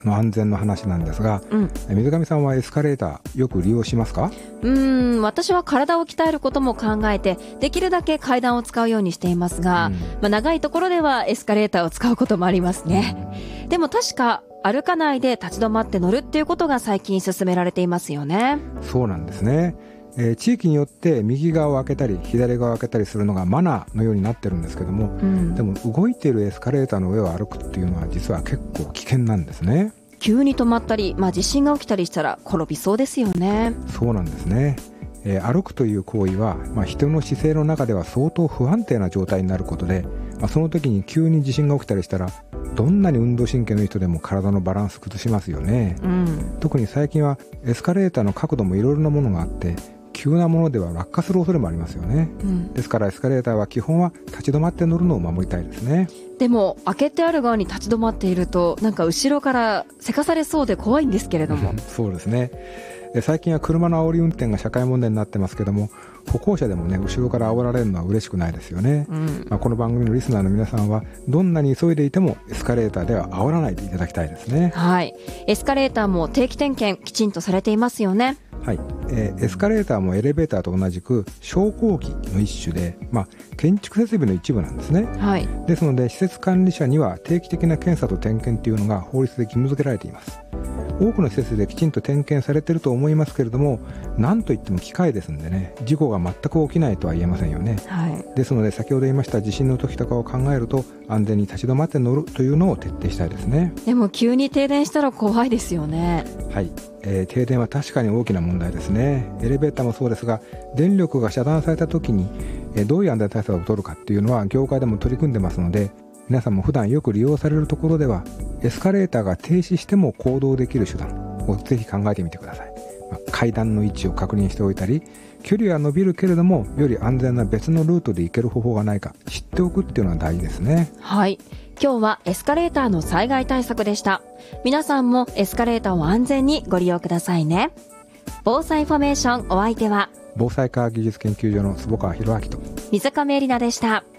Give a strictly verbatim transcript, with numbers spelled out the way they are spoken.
の安全の話なんですが、うん、水上さんはエスカレーターよく利用しますか？ うーん私は体を鍛えることも考えてできるだけ階段を使うようにしていますが、うんまあ、長いところではエスカレーターを使うこともありますね、うん、でも確か歩かないで立ち止まって乗るっていうことが最近進められていますよね。 そうなんですね、えー、地域によって右側を開けたり左側を開けたりするのがマナーのようになってるんですけども、うん、でも動いているエスカレーターの上を歩くっていうのは実は結構危険なんですね。 急に止まったり、まあ、地震が起きたりしたら転びそうですよね。 そうなんですね、えー、歩くという行為は、まあ、人の姿勢の中では相当不安定な状態になることで、まあ、その時に急に地震が起きたりしたらどんなに運動神経のいい人でも体のバランス崩しますよね、うん、特に最近はエスカレーターの角度もいろいろなものがあって急なものでは落下する恐れもありますよね、うん、ですからエスカレーターは基本は立ち止まって乗るのを守りたいですね。 でも開けてある側に立ち止まっているとなんか後ろからせかされそうで怖いんですけれどもそうですね、最近は車の煽り運転が社会問題になってますけども歩行者でもね後ろから煽られるのは嬉しくないですよね、うんまあ、この番組のリスナーの皆さんはどんなに急いでいてもエスカレーターでは煽らないでいただきたいですね。 はい、エスカレーターも定期点検きちんとされていますよね。 はいえー、エスカレーターもエレベーターと同じく昇降機の一種で、まあ、建築設備の一部なんですね、はい、ですので施設管理者には定期的な検査と点検というのが法律で義務付けられています。多くの施設できちんと点検されていると思いますけれども何といっても機械ですんでね事故が全く起きないとは言えませんよね、はい、ですので先ほど言いました地震の時とかを考えると安全に立ち止まって乗るというのを徹底したいですね。 でも急に停電したら怖いですよね。 はい、えー、停電は確かに大きな問題ですね。エレベーターもそうですが電力が遮断された時に、えー、どういう安全対策を取るかっていうのは業界でも取り組んでますので皆さんも普段よく利用されるところではエスカレーターが停止しても行動できる手段をぜひ考えてみてください、まあ、階段の位置を確認しておいたり距離は伸びるけれどもより安全な別のルートで行ける方法がないか知っておくっていうのは大事ですね。 はい、今日はエスカレーターの災害対策でした。皆さんもエスカレーターを安全にご利用くださいね。防災フォーメーションお相手は防災科学技術研究所の坪川博明と水上絵里奈でした。